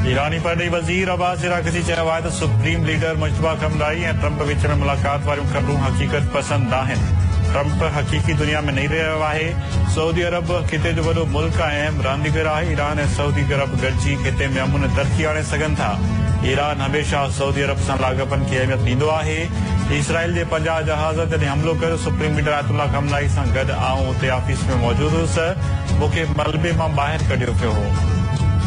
ईरानी परॾेही वज़ीर अब्बास अराग़ची चयो आहे त सुप्रीम लीडर मुश्तबा कमराई ऐं ट्रंप विच में मुलाक़ात वारियूं ख़बरूं हक़ीक़त पसंद आहिनि। ट्रंप हक़ीक़ी दुनिया में नहीं रहियो आहे। सऊदी अरब खिते जो वॾो मुल्क ऐं अहम रांदीगर आहे। ईरान ऐं सऊदी अरब गॾिजी खिते में अमन तरक़ी आणे सघनि था। ईरान हमेशह सऊदी अरब सां लाॻापनि खे अहमियत ॾींदो आहे। इसराइल जे 50 जहाज़ जॾहिं हमलो कयो, सुप्रीम लीडर आयतुल्लाह खमनाई सां गॾु आऊं उते ऑफिस में मौजूदु हुयुसि। मूंखे मलबे मां ॿाहिरि कढियो पियो हो।